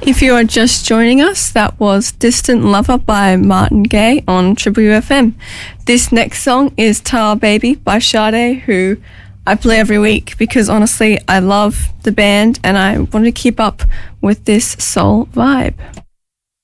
If you are just joining us, that was Distant Lover by Martin Gaye on Triple UFM. This next song is Tar Baby by Sade, who I play every week because honestly I love the band and I want to keep up with this soul vibe.